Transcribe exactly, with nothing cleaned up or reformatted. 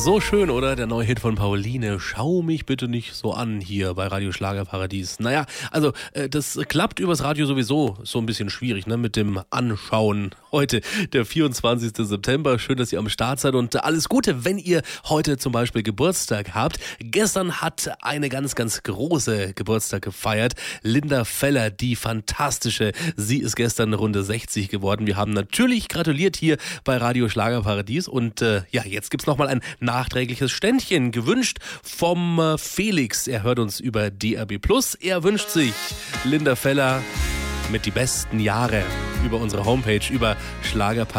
So schön, oder? Der neue Hit von Pauline. Schau mich bitte nicht so an hier bei Radio Schlagerparadies. Naja, also äh, das klappt übers Radio sowieso so ein bisschen schwierig, ne? Mit dem Anschauen. Heute der vierundzwanzigster September. Schön, dass ihr am Start seid und alles Gute, wenn ihr heute zum Beispiel Geburtstag habt. Gestern hat eine ganz, ganz große Geburtstag gefeiert. Linda Feller, die fantastische. Sie ist gestern Runde sechzig geworden. Wir haben natürlich gratuliert hier bei Radio Schlagerparadies und äh, ja, jetzt gibt's nochmal ein nachträgliches Ständchen, gewünscht vom äh, Felix. Er hört uns über D R B Plus. Er wünscht sich Linda Feller mit die besten Jahre über unsere Homepage, über Schlagerparadies.